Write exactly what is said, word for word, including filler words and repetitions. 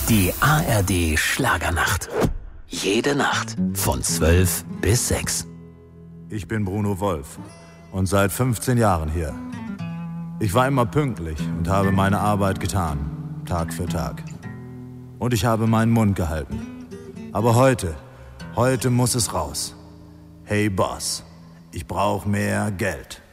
Die A R D Schlagernacht. Jede Nacht von zwölf bis sechs. Ich bin Bruno Wolf und seit fünfzehn Jahren hier. Ich war immer pünktlich und habe meine Arbeit getan, Tag für Tag. Und ich habe meinen Mund gehalten. Aber heute, heute muss es raus. Hey Boss, ich brauche mehr Geld.